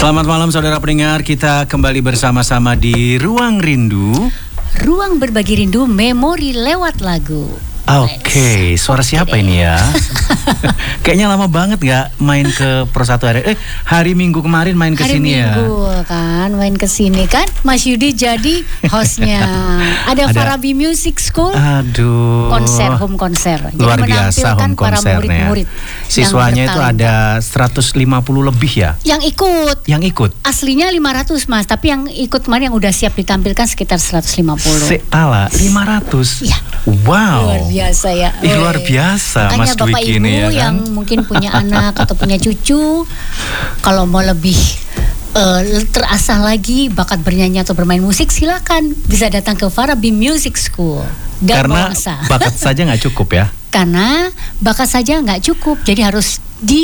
Selamat malam saudara pendengar, kita kembali bersama-sama di Ruang Rindu. Ruang berbagi rindu, memori lewat lagu. Oke, suara siapa ini ya? Kayaknya lama banget gak main ke Pro 1 hari Minggu kemarin main ke sini ya. Hari Minggu kan, main ke sini kan. Mas Yudi jadi hostnya. Ada Farabi Music School. Aduh. Home konser. Luar biasa home konsernya. Murid-murid. Siswanya itu ada 150 lebih ya. Yang ikut. Aslinya 500 Mas, tapi yang ikut kemarin yang udah siap ditampilkan sekitar 150. Seala 500. Iya. Wow. Luar biasa ya. Luar biasa. Makanya Mas Bapak Dwiki Ibu ini ya kan? yang mungkin punya anak atau punya cucu, kalau mau lebih terasah lagi bakat bernyanyi atau bermain musik, silakan bisa datang ke Farabi Music School. Dan karena bakat saja nggak cukup ya. Karena bakat saja nggak cukup, jadi harus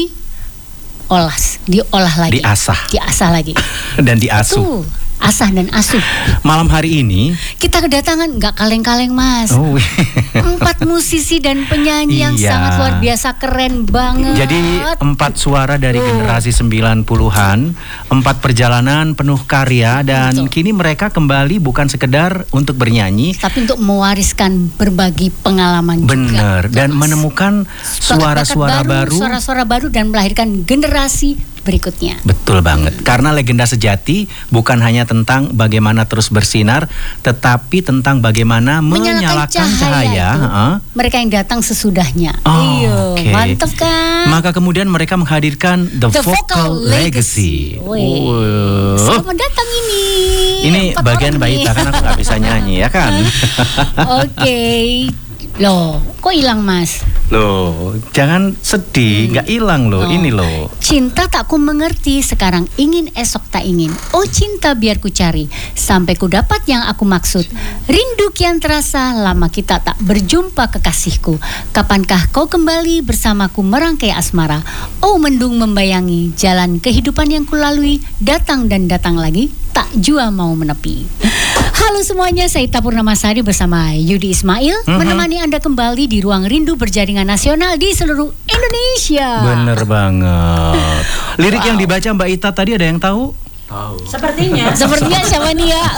diolah lagi. Diasah lagi. Dan diasuh. Tuh. Asah dan asuh. Malam hari ini kita kedatangan nggak kaleng-kaleng Mas. 4 musisi dan penyanyi yang sangat luar biasa, keren banget. Jadi 4 suara dari generasi 90-an, 4 perjalanan penuh karya, dan kini mereka kembali bukan sekedar untuk bernyanyi, tapi untuk mewariskan berbagi pengalaman. Bener, juga. Dan menemukan suara-suara baru dan melahirkan generasi berikutnya. Betul banget. Karena legenda sejati bukan hanya tentang bagaimana terus bersinar, tetapi tentang bagaimana menyalakan cahaya. Mereka yang datang sesudahnya. Okay. Mantap kan? Maka kemudian mereka menghadirkan The Vocal Legacy. Selamat datang ini. Ini bagian Baita, karena aku nggak bisa nyanyi ya kan. Oke. Loh, kok hilang Mas? Loh, jangan sedih, nggak hilang loh, ini loh. Cinta tak ku mengerti, sekarang ingin esok tak ingin. Oh cinta biar ku cari, sampai ku dapat yang aku maksud. Rindu kian terasa, lama kita tak berjumpa kekasihku. Kapankah kau kembali bersamaku merangkai asmara? Oh mendung membayangi, jalan kehidupan yang kulalui, datang dan datang lagi, tak jua mau menepi. Halo semuanya, saya Ita Purnamasari bersama Yudi Ismail menemani Anda kembali di Ruang Rindu berjaringan nasional di seluruh Indonesia. Bener banget. Lirik yang dibaca Mbak Ita tadi ada yang tahu? Sepertinya siapa nih ya?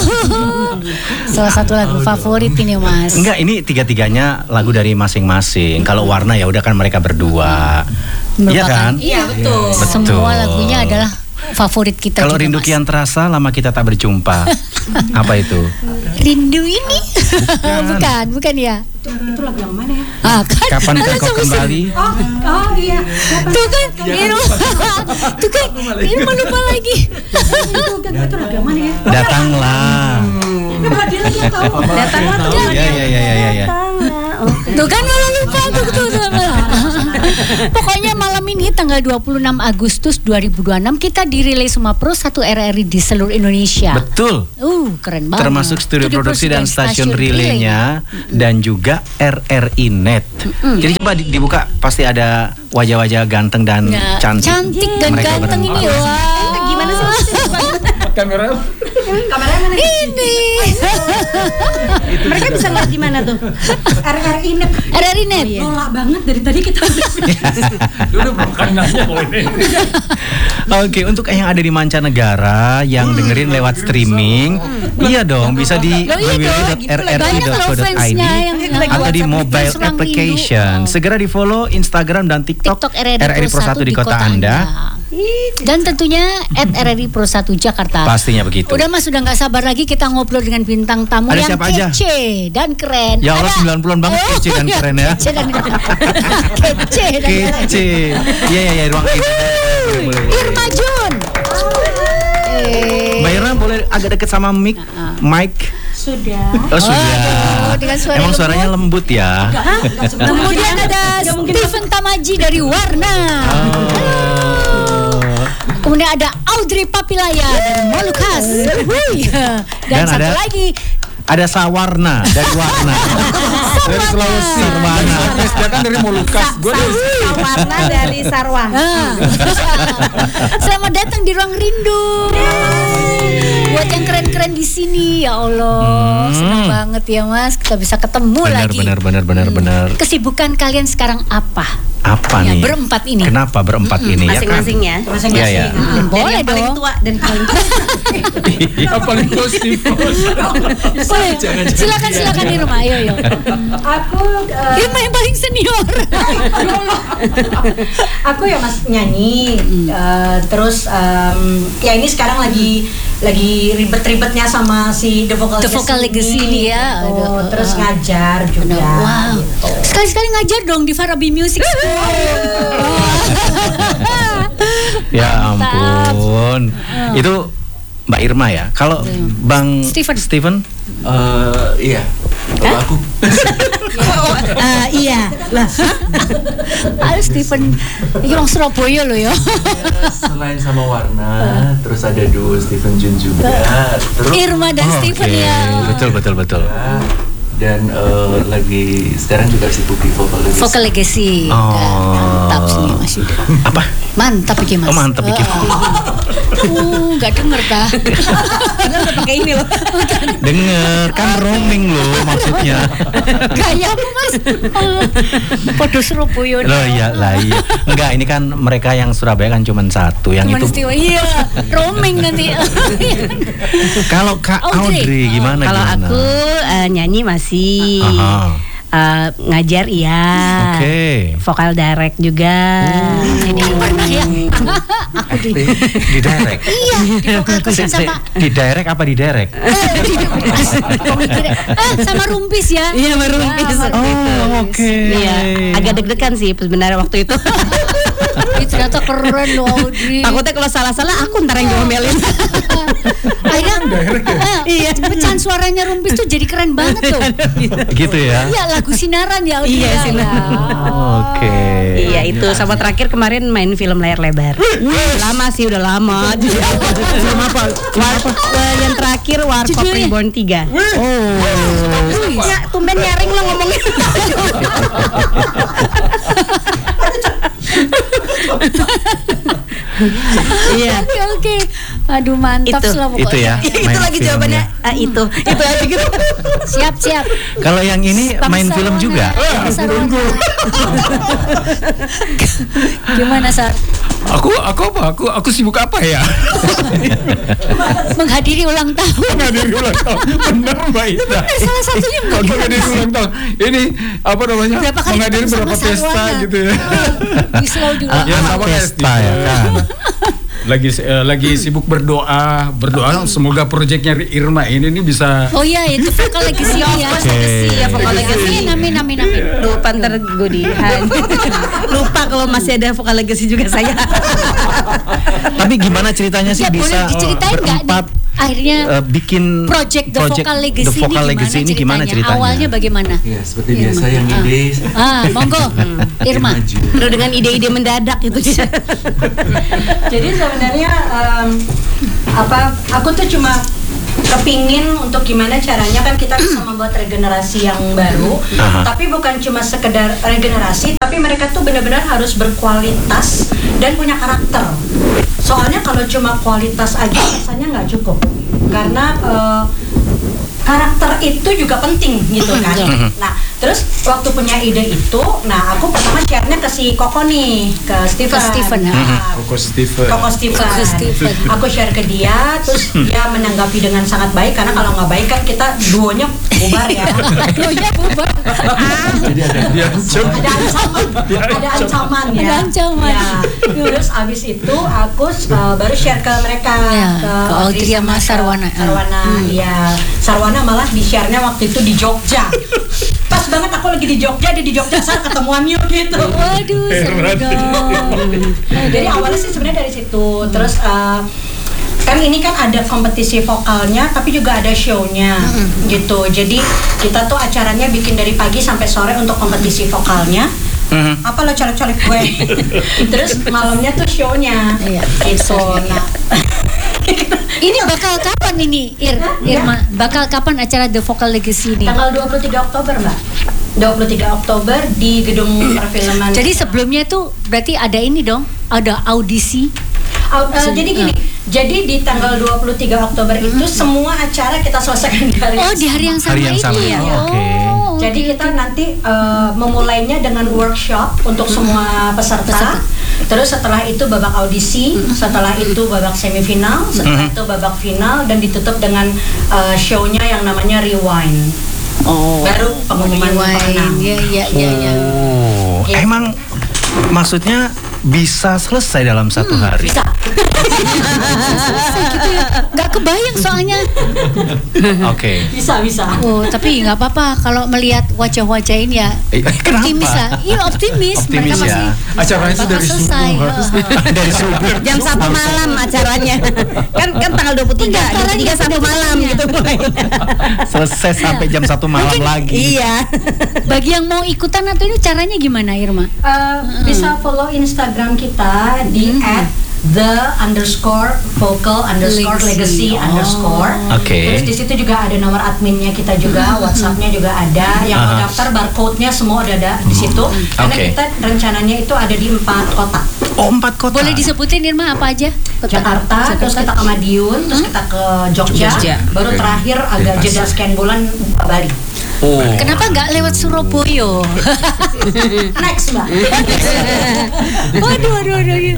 Salah satu lagu favorit ini Mas. Enggak, ini tiga-tiganya lagu dari masing-masing. Kalau Warna ya udah kan mereka berdua. Iya kan? Iya betul. Semua lagunya adalah favorit kita. Kalau rindu kian terasa, lama kita tak berjumpa. Apa itu? Rindu ini? Bukan ya? Itu lagu yang mana ya? Kapan kau kembali? Oh iya. Tuh kan, tuh kan, ini lupa lagi. Itu lagu yang mana ya? Datanglah. Datanglah tuh. Ya. Tuh kan malah lupa tuh. Pokoknya malam ini tanggal 26 Agustus 2026 kita dirilis sama Pro 1 RRI di seluruh Indonesia. Betul. Keren banget. Termasuk studio produksi dan stasiun relaynya dan juga RRI Net. Jadi coba dibuka, pasti ada wajah-wajah ganteng dan cantik. Cantik dan ganteng ini. Wah. Gimana sih? Kameranya mana? Ini. Mereka bisa lihat di mana tuh? RRI Net. Nolak banget dari tadi kita. Udah bukan nanya kalau ini. Oke, untuk yang ada di mancanegara yang dengerin lewat streaming, iya dong, bisa di www.rri.co.id atau di mobile application. Segera di follow Instagram dan TikTok RRI Pro 1 di kota Anda. Dan tentunya @RRI Pro 1 Jakarta. Pastinya begitu. Udah Mas, sudah nggak sabar lagi kita ngobrol dengan bintang tamu ada yang kece dan keren. Ya Allah, 90-an banget kece dan keren ya. Kece. Iya, ruang ini. Irma Jun. Mbak Irma boleh agak deket sama mic. Sudah. Oh sudah. Dengan suara emang suaranya lembut ya. Kemudian ada Stephen Tamaji dari Warna. Kemudian ada Audrey Papilaya dari Molucas. Dan satu lagi ada Sawarna dari Warna. Dari Sulawesi. Sarwana. Dia kan dari Molucas. Gue dari Sawarna dari Sarwah. Selamat datang di Ruang Rindu. Buat yang keren-keren kebetulan di sini. Ya Allah, senang banget ya Mas, kita bisa ketemu lagi. Benar. Kesibukan kalian sekarang apa? Apa nih? Berempat ini. Kenapa berempat ini? Masing-masing ya. Iya. Boleh dari yang paling dong. tua dan paling tua. Yang paling positif. Silakan Irma, ayo. Aku Irma yang paling senior. aku ya Mas nyanyi, terus ya ini sekarang lagi ribet-ribetnya sama si The Vocal Legacy ini ya. gitu. Terus ngajar juga. Wow. Gitu. Sekali-sekali ngajar dong di Farabi Music School. Ya ampun. Itu Mbak Irma ya. Kalau Bang Steven? Iya. Kalau aku Iya. Lah, Ayo Steven, ini orang Surabaya loh ya. selain sama Warna, terus ada duo Steven Jun juga. Terus Irma dan Steven ya. Betul. dan sekarang juga sibuk di Vocal Legacy. Mantap sih Mas Yuda. Apa? Mantap iki Mas. Oh, mantap iki. Nggak denger dah. udah pakai ini loh. Denger kan roaming loh maksudnya. Gayamu Mas. Podo Surabaya. Loh iya. Enggak, ini kan mereka yang Surabaya kan cuma satu, yang itu. Iya, roaming nanti. Kalau Kak Audrey gimana? Kalau aku nyanyi masih. Ngajar iya. Oke. Vokal direct juga. Ini pernah ya. Aku Di direct. Iya, di vokal kusin sama Di direct apa di direct? sama Rumpis ya. Iya, sama Rumpis. Oke. Iya, agak deg-degan sih sebenarnya waktu itu. Ternyata keren loh Audrey. Takutnya kalau salah-salah aku ntar yang diomelin. Akhirnya iya, pecahan suaranya Rumpis tuh jadi keren banget tuh. Gitu ya. Iya, lagu Sinaran ya Audrey. Iya, Sinaran. Oke. Iya, itu sama terakhir kemarin main film layar lebar. Lama sih, udah lama. Film apa? Yang terakhir Warkop Reborn 3. Ya, tumben nyaring lo ngomongnya. Iya. Oke. Aduh mantap Itu. lah pokoknya. Itu ya. Itu main lagi filmnya. jawabannya. Itu aja gitu. Siap. Kalau yang ini main film juga. Gimana Sar? Aku apa? Aku sibuk apa ya? Menghadiri ulang tahun. Menghadiri ulang tahun. Benar Mbak Ita. Salah satunya Menghadiri ulang tahun. Ini apa namanya? Berapa kali Menghadiri ketemu berapa sama pesta Sarwana. gitu ya. Di Slow juga. Ya, sama Pesta ya kan. Lagi sibuk berdoa semoga proyeknya Irma ini bisa. Oh iya, itu Vocal Legacy ya. Ya, Vokal Legacy. Amin. Lupa ntar gue lupa kalau masih ada Vokal Legacy juga saya. Tapi gimana ceritanya sih Ya boleh bisa diceritain nggak nih? berempat Akhirnya bikin project The Vocal Legacy ini gimana ceritanya? Awalnya bagaimana? Ya seperti biasa yang ide Monggo, Irma. Penuh dengan ide-ide mendadak gitu. Jadi sebenarnya aku tuh cuma kepingin untuk gimana caranya kan kita bisa membuat regenerasi yang baru, tapi bukan cuma sekedar regenerasi, tapi mereka tuh benar-benar harus berkualitas dan punya karakter. Soalnya kalau cuma kualitas aja rasanya nggak cukup, karena karakter itu juga penting gitu kan. Nah, terus waktu punya ide itu, aku pertama share-nya ke si Koko nih, ke Steven. Koko Steven. Aku share ke dia, terus dia menanggapi dengan sangat baik, karena kalau nggak baik kan kita duonya bubar ya. Duonya bubar. Jadi ada ancaman ya. Ada ancaman. Ya. Terus abis itu aku baru share ke mereka, Ya, ke Audrey sama sama Sarwana. Iya. Sarwana malah di share-nya waktu itu di Jogja. Pas banget aku lagi di Jogja, dia di Jogja, saya ketemuan yuk gitu. Waduh, seru dong. Jadi awalnya sih sebenarnya dari situ. Terus kan ini kan ada kompetisi vokalnya, tapi juga ada show-nya gitu. Jadi kita tuh acaranya bikin dari pagi sampai sore untuk kompetisi vokalnya. Apa lo colek-colek gue? Terus malamnya tuh show-nya. Gitu. Nah, Ini bakal kapan ini, Irma? Bakal kapan acara The Vocal Legacy ini? tanggal 23 Oktober, Mbak. 23 Oktober di Gedung Perfilman. Jadi sebelumnya tuh berarti ada ini dong, ada audisi. Jadi gini, Jadi di tanggal 23 Oktober itu semua acara kita selesaikan di hari di hari yang sama Hari yang sama. itu ya. Oke. Jadi kita nanti memulainya dengan workshop untuk semua peserta. Terus setelah itu babak audisi, setelah itu babak semifinal, setelah itu babak final, dan ditutup dengan show-nya yang namanya Rewind. Baru pengumuman pemenang. Iya. Oh, emang maksudnya bisa selesai dalam satu hari? Bisa. Gitu ya. Nggak kebayang soalnya. Oke. Bisa. Oh, tapi nggak apa-apa kalau melihat wajah-wajah ini ya. Kenapa? Optimis lah. Iya, optimis. Optimis Mereka ya. pasti Acaranya itu bakal dari selesai. Dari subuh. Jam 1 malam acaranya. kan tanggal 23, jam 3 1 malam gitu mulai. Selesai sampai jam 1 malam lagi. Iya. Bagi yang mau ikutan atau ini caranya gimana, Irma? Bisa follow Instagram kita di @the_vocal_legacy_. Oke. Terus di situ juga ada nomor adminnya kita juga, WhatsApp-nya juga ada. Yang mau daftar barcode-nya semua ada di situ. Karena Oke. kita rencananya itu ada di 4 kota. Oh, 4 kota. Boleh disebutin Irma apa aja? Jakarta, terus kita ke Madiun, terus kita ke Jogja, baru Oke. terakhir agak jeda sekian bulan Bali. Oh. Kenapa nggak lewat Surabaya? Next, Mbak. Waduh.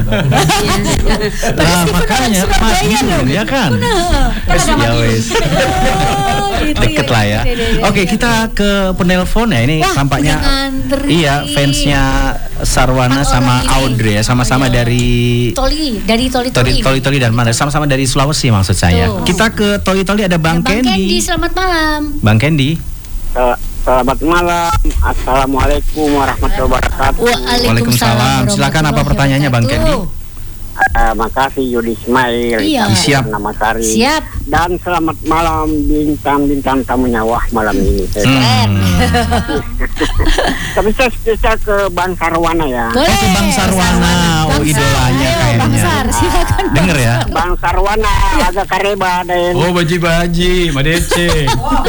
Nah, makanya Madiun ya kan? Wes ya wes. Deket lah ya. Oke, kita ke penelpon ya. Ini Wah, tampaknya udah ngantri. iya fansnya Sarwana 4 sama orang ini. Audrey ya, sama-sama dari dari Toli. dan mana? Sama-sama dari Sulawesi maksud saya. Tuh. Kita ke Toli ada Bang Bang Kendi, Kendi. selamat malam. Bang Kendi. Selamat malam. Assalamualaikum warahmatullahi wabarakatuh. Waalaikumsalam. Silakan, apa pertanyaannya, Bang Kendi? Makasih Yudi Ismail. Iya. Siap. Nama Sari. Siap. Dan selamat malam bintang-bintang tamunya. Wah, malam ini. Tapi saya spesial ke Bang Sarwana ya. Boleh. Ke Bang Sarwana. Oh, idolanya Ayo, Bang kayaknya. Sar, silakan. Denger ya. Bang Sarwana agak kareba dan Oh, baji-baji, madece.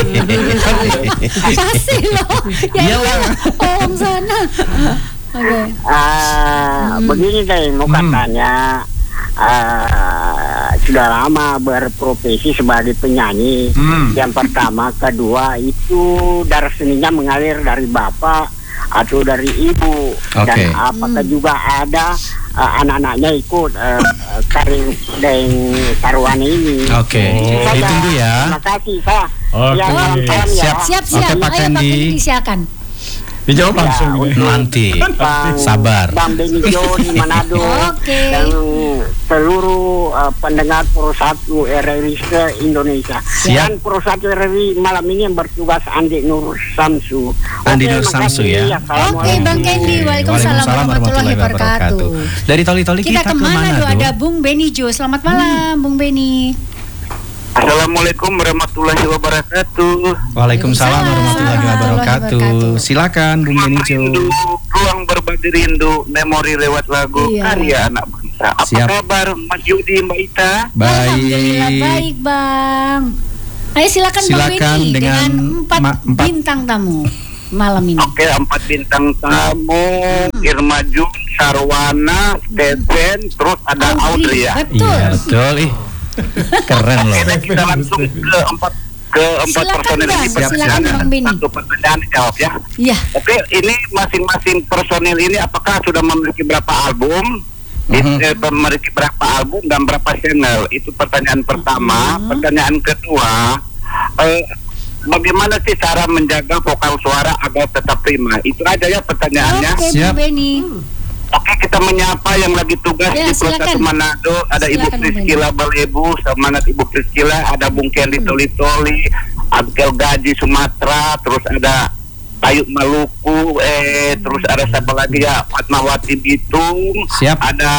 Pasti loh. Ya Bang sana. Oke. begini deh mau katanya sudah lama berprofesi sebagai penyanyi. Yang pertama, kedua itu darah seninya mengalir dari bapak atau dari ibu. Oke. Dan apakah juga ada anak-anaknya ikut karir dan Sarwana ini. Oke. Itu saja. Ditunggu ya. Terima kasih Pak. Oke. Ya, salam ya. Siap. Oke, Pak Ayo Pak Kendi. Kendi silakan. Dijawab langsung. Nanti. Bang, Sabar. Bang Benijo di Manado. Oke. Dan seluruh pendengar Pro 1 RRI se-Indonesia. Siap. Dan Pro 1 RRI malam ini yang bertugas Andi Nur Samsu. Andi Oke, Nur Samsu makasih. ya. Oke, Bang Kendi. Waalaikumsalam warahmatullahi wabarakatuh. Dari Toli Kita ke Manado ada Bung Benijo. Selamat malam, Bung Beni. Assalamualaikum warahmatullahi wabarakatuh. Waalaikumsalam warahmatullahi wabarakatuh. Silakan Bung Benijo. Ruang berbagi rindu, memori lewat lagu Iya. karya anak bangsa. Apa Siap. kabar Mas Yudi, Mbak Ita? Alhamdulillah Baik. baik, Bang. Ayo silakan Bang Silakan Beni dengan dengan 4 empat. bintang tamu malam ini. Oke, 4 bintang tamu, Irma Jun, Sarwana, Steven, terus ada Audrey ya. Betul. Iya, betul. Ih. Keren loh. Kita langsung ke empat Silakan, personil Bang. ini. Silakan, Bang Beni. Satu pertanyaan jawab ya. Iya. Oke, ini masing-masing personil ini apakah sudah memiliki berapa album? Memiliki berapa album dan berapa channel? Itu pertanyaan pertama. Pertanyaan kedua, bagaimana sih cara menjaga vokal suara agar tetap prima? Itu aja ya pertanyaannya. Oke, Siap. Bang Beni. Oke, kita menyapa yang lagi tugas Ya, di Pro 1 silakan. Manado. Ada Ibu Silakan, Bang Priscila Balebu, semangat Ibu Priscila. Ada Bung Kendi Toli-Toli, Abkel Gaji Sumatera, terus ada Ayu Maluku, terus ada siapa lagi ya, Fatmawati Bitung. Siap. Ada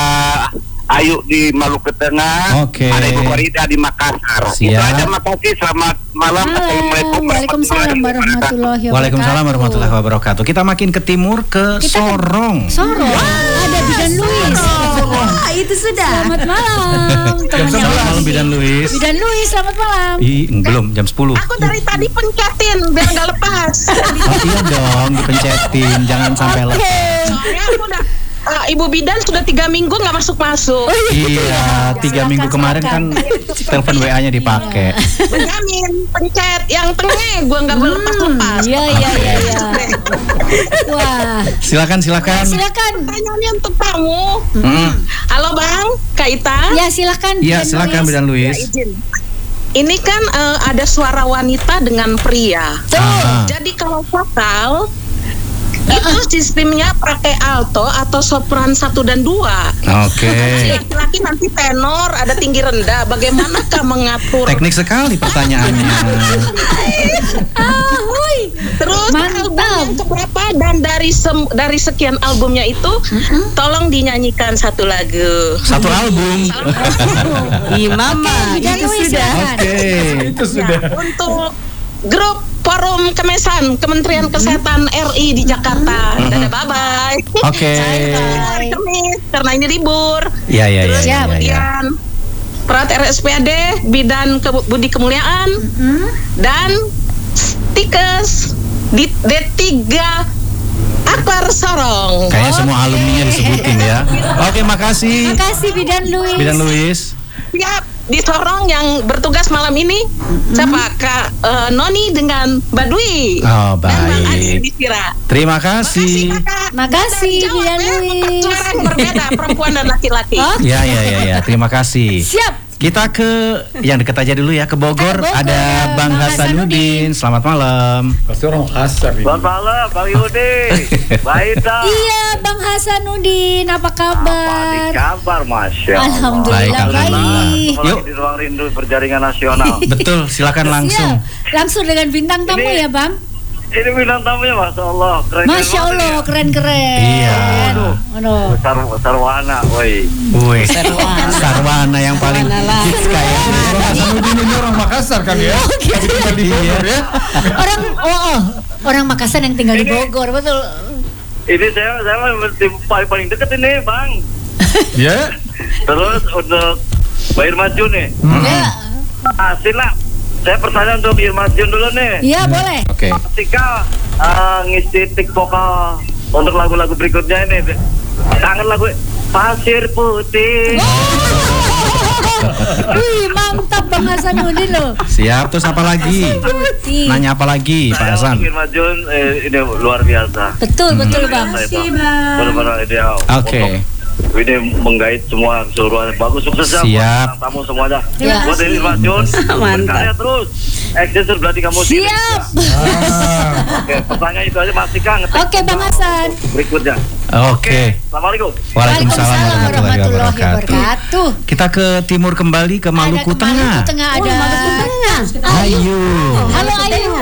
Ayu di Maluku Tengah. Oke. Ada Ibu Farida di Makassar. Itu Siap. aja, makasih. Selamat malam. Assalamualaikum Waalaikumsalam warahmatullahi wabarakatuh. Waalaikumsalam warahmatullahi wabarakatuh. Kita makin ke timur ke Sorong. Sorong. Ada Bidan Luis. Wah, itu sudah. Selamat malam. Temannya Selamat malam Bidan Luis. Bidan Luis, selamat malam. Belum jam 10. Aku dari tadi pencetin biar nggak lepas. Oh iya dong, dipencetin, jangan sampai lepas. Soalnya aku udah Ibu Bidan sudah 3 minggu nggak masuk-masuk. Iya, 3 minggu kemarin kan telepon WA-nya dipakai. Benyamin, pencet yang tengah, gue nggak boleh lepas-lepas. Iya. Wah. Silakan. Pertanyaannya untuk kamu. Halo Bang, Kak Ita. Ya silakan. Iya, silakan Bidan Luis. Izin. Ini kan ada suara wanita dengan pria. Jadi kalau vokal itu sistemnya pakai alto atau sopran 1 dan 2. Oke. Laki-laki nanti tenor, ada tinggi rendah. Bagaimanakah mengatur? Teknik sekali pertanyaannya. Terus album yang keberapa dan dari sekian albumnya itu, tolong dinyanyikan 1 lagu. 1 album. Mama, itu sudah. Itu sudah. Untuk grup Forum Kemesan Kementerian Kesehatan RI di Jakarta. Dadah, bye-bye. Oke. Hari Kamis karena ini libur. Iya. Kemudian Perawat RSPAD Bidan Budi Kemuliaan dan Stikes di D3 Akbar Sorong. Kayaknya semua alumninya disebutin ya. Oke, makasih. Makasih Bidan Luis. Siap, di Sorong yang bertugas malam ini siapa? Kak Noni dengan Mbak Dwi. Oh, dan Bang Adi baik. Distira. Terima kasih. Makasih Bidan Luis. Suara yang berbeda perempuan dan laki-laki. Ya. Terima kasih. Siap. Kita ke yang dekat aja dulu ya, ke Bogor. Ada Bang Hasanuddin. Selamat malam. Pasti orang kasar ini. Selamat malam, Bang Yudi. Baik dah. Iya, Bang Hasanuddin, apa kabar? Kabar, Masya Allah. Alhamdulillah baik. Yuk. Di ruang rindu perjaringan nasional. Betul, silakan langsung. Siap. Langsung dengan bintang tamu ya, Bang? Ini bintang tamunya, Masya Allah. Masya Allah, keren-keren. Iya. Aduh. Sarwana, woi. Wih, Sarwana yang paling hits kayaknya. Hasanuddin ini orang Makassar kan ya? Tapi tinggal di Bogor ya. Orang Makassar yang tinggal di Bogor, betul. Ini saya paling dekat ini, Bang. Ya. Terus untuk Mbak Irma Jun nih. Ya. Sila, saya pertanyaan untuk Irma Jun dulu nih. Iya, boleh. Oke. Ketika ngisi tik vokal untuk lagu-lagu berikutnya ini, kangen lagu Pasir Putih. Wih, mantap Bang Hasanuddin loh. Siap, terus apa lagi? Putih. Nanya apa lagi, Pak Hasan? Irma Jun ini luar biasa. Betul Bang. Benar-benar ideal. Oke. Ini menggait semua keseluruhan. Bagus, sukses ya. Siap. Buat tamu semuanya. Ya. Buat Irma Jun, berkarya terus. Eksis berarti kamu. Siap. Oke, pertanyaan itu aja masih kan. Oke, Bang Hasan. Berikutnya. Oke. Assalamualaikum. Waalaikumsalam warahmatullahi wabarakatuh. Kita ke timur kembali, ke Maluku Tengah. Ada Ayu. Halo Ayu.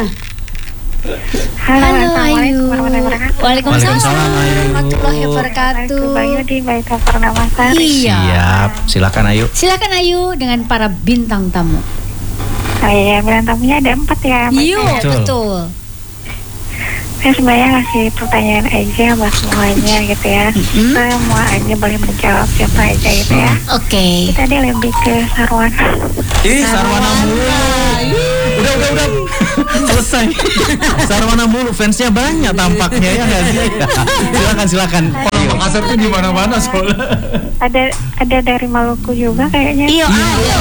Halo Ayu. Waalaikumsalam warahmatullahi wabarakatuh. Bang Yudi, baik kabar nama saya. Iya. Siap. Silakan Ayu. Silakan Ayu dengan para bintang tamu. Iya, bintang tamunya ada 4 ya. Iya, betul. Saya sebenarnya ngasih pertanyaan aja buat semuanya gitu ya. Semua aja boleh menjawab siapa aja gitu ya. Oke. Kita dia lebih ke Sarwana. Sarwana mulu. Udah. Selesai. Sarwana mulu, fansnya banyak tampaknya ya nggak sih? Silakan. Makassar tuh di mana-mana soalnya. Ada dari Maluku juga kayaknya. Iya,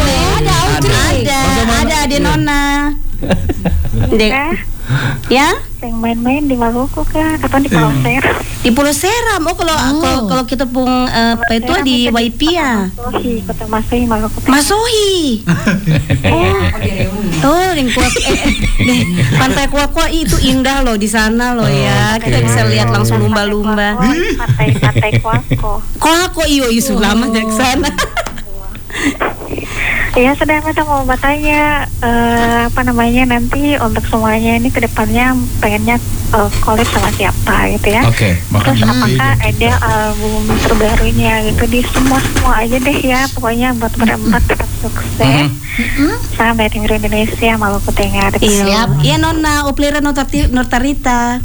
ada Ade Nona. Ya? Yang main-main di Maluku kan atau di Pulau Seram? Di Pulau Seram. Kalau kita pung apa itu di Waipia. Masohi, Kota Masohi, Maluku. Masohi. Yang kuat Pantai Kuakwa itu indah loh di sana loh ya. Kita bisa lihat langsung lumba-lumba. Pantai Kuakwa iyo lama dari sana. Ya, sedang kita mau bertanya nanti untuk semuanya ini kedepannya pengennya collab sama siapa gitu ya. Oke, terus apakah ada album terbarunya gitu di semua aja deh ya, pokoknya buat berempat tetap sukses. Salam dari timur Indonesia, Maluku Tengah. Siap. Iya Nona, Oplera Nortarita.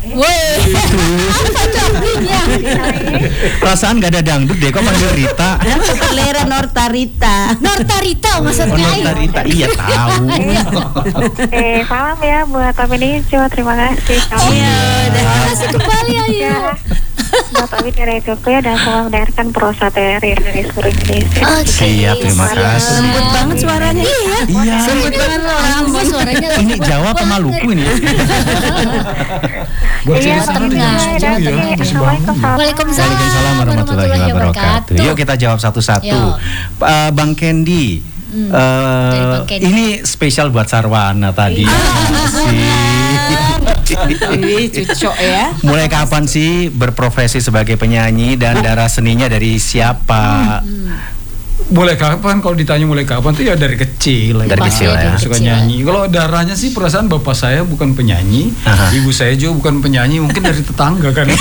Perasaan gak ada dangdut deh, kok panggil Rita? Oplera Nortarita. Nortarita maksudnya. Nortarita, iya tahu. Salam ya buat Pak Benicio, terima kasih. Iya, terima kasih kembali Ayu. Bapak Widya Jogja dan semua mendengarkan prosa dari seluruh Indonesia. Siap, terima kasih. Lembut banget suaranya. Iya. Lembut banget loh, suaranya. Ini Jawa apa Maluku ini? Iya, tengah. Assalamualaikum. Waalaikumsalam warahmatullahi wabarakatuh. Yuk kita jawab satu-satu. Bang Kendi, Bang Kendi. ini spesial buat Sarwana tadi. Cucok ya. Mulai kapan sih berprofesi sebagai penyanyi dan darah seninya dari siapa? Mulai kapan? Kalau ditanya mulai kapan tuh ya dari kecil. Dari kecil ya. Suka nyanyi. Kalau darahnya sih perasaan bapak saya bukan penyanyi, ibu saya juga bukan penyanyi, mungkin dari tetangga kan.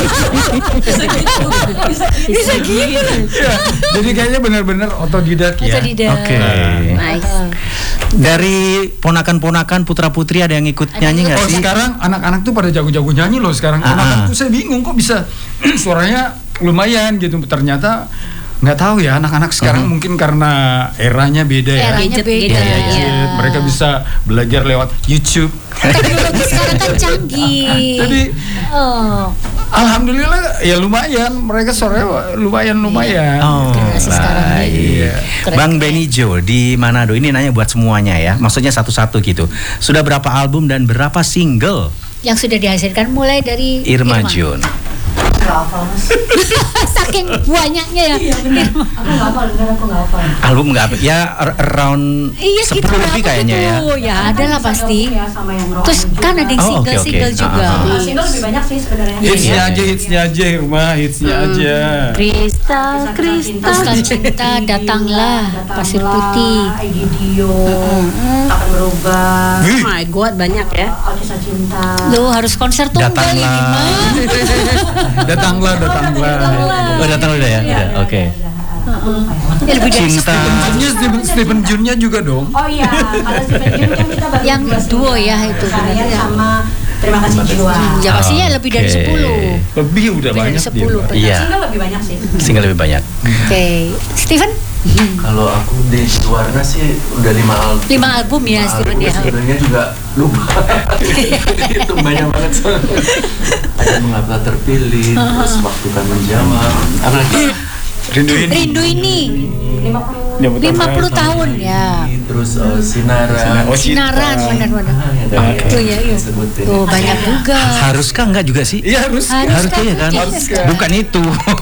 Bisa gitu. Ya, jadi kayaknya benar-benar otodidak ya. Oke. Nice. Dari ponakan-ponakan putra-putri ada yang ikut nyanyi nggak Oh, sih? sekarang anak-anak tuh pada jago-jago nyanyi loh sekarang. Anak-anak tuh saya bingung kok bisa suaranya lumayan gitu. Ternyata nggak tahu ya anak-anak sekarang mungkin karena eranya beda ya. Eranya beda. Gadget, mereka bisa belajar lewat YouTube. Teknologi sekarang kan canggih. Jadi alhamdulillah ya lumayan, mereka suaranya lumayan. Oh, Generasi sekarang baik. Iya. Bang Benny Jo di Manado, ini nanya buat semuanya ya, maksudnya satu-satu gitu. Sudah berapa album dan berapa single yang sudah dihasilkan mulai dari Irma Jun? Saking banyaknya ya. Iya benar. Aku nggak hafal. Album nggak apa? Ya around 10 lebih kayaknya ya. Ya ada lah pasti. Sama yang Terus kan ada yang Oh, oke, single oke. juga. single lebih banyak sih sebenarnya. Hitsnya aja Irma, hitsnya aja. Kristal. Kristal cinta datanglah Pasir Putih. Video akan berubah. Oh my god, banyak ya. Kisah cinta. Lu harus konser tunggal ini mah. Datanglah. Oh, datang udah ya? Udah, oke. Ya, lebih dari Cinta. Stephen Junnya juga dong. Oh iya, kalau Stephen Jun kan kita baru Yang duo ya itu Saya benar. sama Terima Kasih Jiwa. Ya pastinya lebih dari 10. Lebih udah Lebih dari banyak 10. dia. Iya, Single lebih banyak sih. single lebih banyak. Oke, Steven Kalau aku di Warna sih udah 5 album. 5 album ya Steven ya. Sebenarnya juga lupa. Itu banyak banget soalnya. Ada Mengapa Terpilih, terus Waktu Kan Menjawab. Apa lagi? Rindu ini 50 tahun ya. Terus Sinaran. Sinaran benar-benar. Itu ya, iya. Oh banyak juga. Haruskah enggak juga sih? Iya harus. Haruskah ya kan? Bukan itu.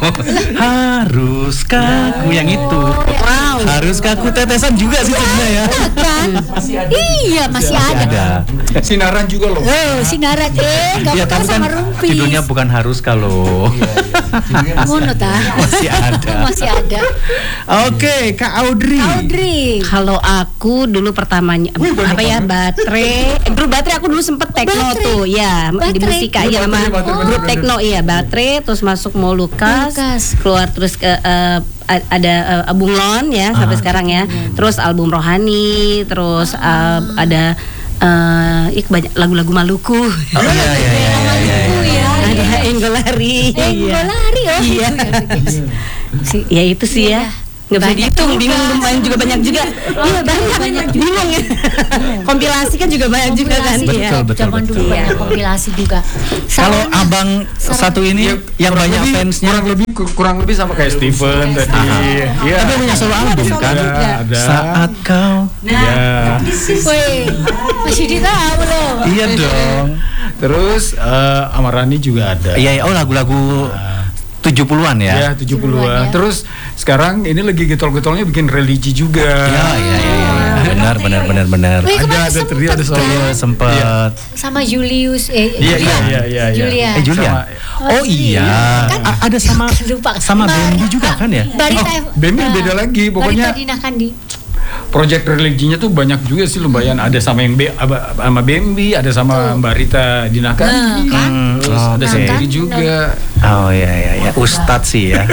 Haruskah aku yang itu? Wow. Haruskah aku tetesan juga sih sebenarnya ya. Kan? Iya masih ada. Sinaran juga loh. Oh Sinaran nggak Ya pernah tapi kan sama Rumpis. judulnya bukan Haruskah loh. Ngono ta? Masih ada. Masih ada. Oke, Kak Audrey. Kalau aku dulu pertamanya apa ya baterai. Dulu baterai aku dulu sempet tekno Baterai? tuh ya di Baterai? musika ya sama tekno iya baterai terus masuk Molukas keluar terus ke ada Bunglon ya sampai sekarang ya. Terus album Rohani terus ada banyak lagu-lagu Maluku. Oh iya. Ada Enggolari. Enggolari oh. Iya. Ya itu sih ya. Nggak bisa dihitung, bingung lumayan juga banyak juga. Iya banyak bingung ya. Kompilasi kan juga banyak juga kan. Betul. Zaman dulu banyak kompilasi juga. Kalau abang satu ini yang banyak fansnya kurang lebih sama kayak Steven tadi. Iya. Tapi punya solo album kan? Ada. Saat kau. Ya. Wih, masih ditahu loh. Iya dong. Terus Amarani juga ada. Iya, oh lagu-lagu 70-an ya. Ya 70-an. Terus sekarang ini lagi getol-getolnya bikin religi juga. Iya. Benar. Wih, kemarin Ada trio, ada solo. Sempet. sama Julius Iya. Julia. Julia. Oh iya. Ada Lupa. sama Bambi juga kan ya? Barita Bambi beda lagi, pokoknya Barita Dina Kandi. project religinya tuh banyak juga sih lumayan. Ada sama yang sama Bambi, ada sama Mbak Rita Dinakan. Terus ada sendiri juga. Oh iya. Ustadz sih ya.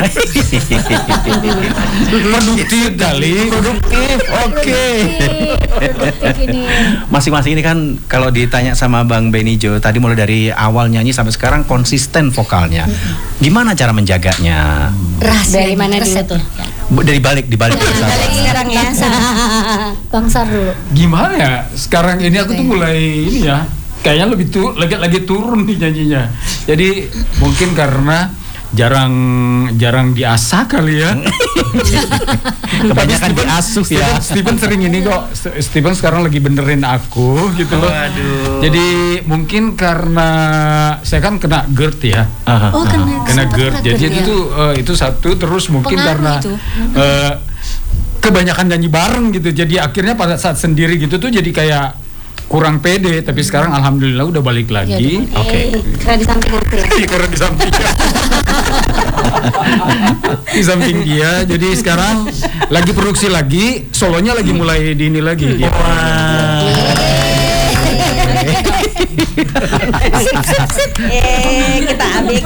Produktif kali. Produktif. Oke. Produktif ini. Masing-masing ini kan kalau ditanya sama Bang Benny Jo tadi mulai dari awal nyanyi sampai sekarang konsisten vokalnya. Gimana cara menjaganya? Rahasia Dari mana resep dulu tuh? Di balik Sekarang ya. Bang Sar dulu. Gimana ya? Sekarang ini aku tuh mulai ini ya. Kayaknya lagi turun nih nyanyinya. Jadi mungkin karena jarang diasah kali ya. Kebanyakan diasuh ya. Steven sering ini kok. Steven sekarang lagi benerin aku gitu loh. Waduh. Jadi mungkin karena saya kan kena GERD ya. Kena GERD. Jadi itu satu, terus mungkin karena kebanyakan nyanyi bareng gitu. Jadi akhirnya pada saat sendiri gitu tuh jadi kayak kurang pede, tapi sekarang alhamdulillah udah balik lagi. Oke. Karena di samping aku ya. Karena di samping. Di samping dia, jadi sekarang lagi produksi lagi, solonya lagi mulai di ini lagi dia. Kita abek.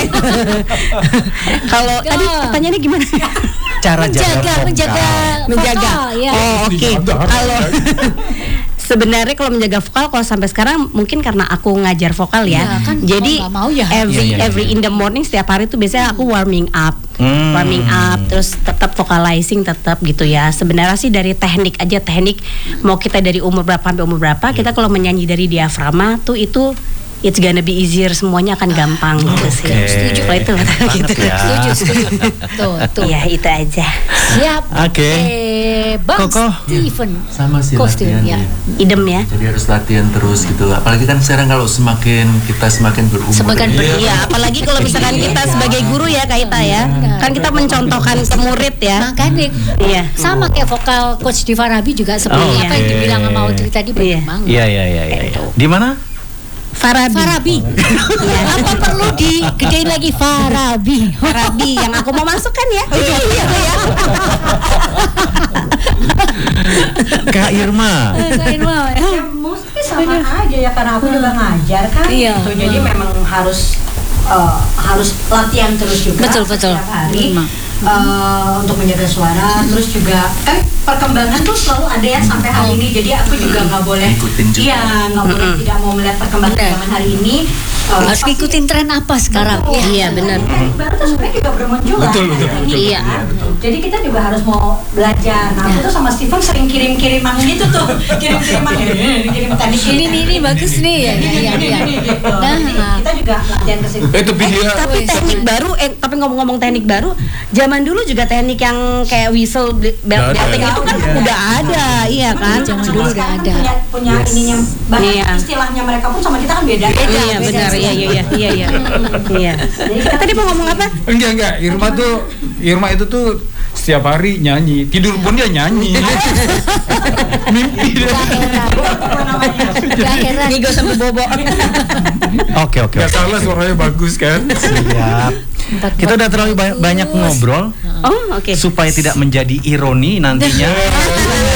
Kalau tadi pertanyaannya gimana? Cara menjaga. Ya. Oh, oke. Kalau sebenarnya kalau menjaga vokal, kalau sampai sekarang mungkin karena aku ngajar vokal ya. Kan, jadi mau ya. every in the morning setiap hari tuh biasanya aku warming up, terus tetap vocalizing tetap gitu ya. Sebenarnya sih dari teknik aja, teknik mau kita dari umur berapa sampai umur berapa, kita kalau menyanyi dari diafragma tuh itu it's gonna be easier, semuanya akan gampang gitu sih. Setuju. Kalau itu gitu. Ya. Setuju. Tuh. Ya itu aja. Siap. Oke. Bang Koko. Steven. Sama sih Steven, latihan. ya. Idem ya. Jadi harus latihan terus gitu. Apalagi kan sekarang kalau kita semakin berumur. Iya, apalagi kalau misalkan kita sebagai guru ya Kak Ita ya. Kan kita mencontohkan ke murid ya. Makanya Iya. sama kayak vokal coach di Farabi juga seperti apa yang dibilang sama Audrey tadi benar banget. Iya. Di mana? Farabi. Apa perlu digedein lagi Farabi yang aku mau masukkan ya. Iya. Kak Irma. Ya mostly sama aja ya, karena aku juga ngajar kan. Iya. Gitu. Jadi memang harus latihan terus juga. Betul. Setiap hari. Untuk menjaga suara, terus juga kan perkembangan tuh selalu ada ya sampai hari ini, jadi aku juga nggak boleh nggak boleh tidak mau melihat perkembangan zaman hari ini. Harus ngikutin tren apa sekarang. Iya benar. Baru tuh sebenarnya juga bermunculan. Betul. Iya. Jadi kita juga harus mau belajar. Nah, aku tuh sama Steven sering kirim-kiriman gitu tuh, kirim tadi Ini bagus nih ya. Gitu. Nah, kita juga latihan ke situ. Tapi teknik baru, tapi ngomong-ngomong teknik baru, zaman dulu juga teknik yang kayak whistle belting itu kan udah ada, iya kan? Zaman dulu udah ada. Punya ininya, bahkan istilahnya mereka pun sama kita kan beda. Iya benar, iya. Tadi mau ngomong apa? Enggak. Irma itu tuh setiap hari nyanyi, tidur pun dia nyanyi. Mimpi dia. Ngigo sampai bobo. Oke. Gak salah, suaranya bagus kan. Siap. Kita udah terlalu banyak ngobrol. Oh, oke. Supaya tidak menjadi ironi nantinya.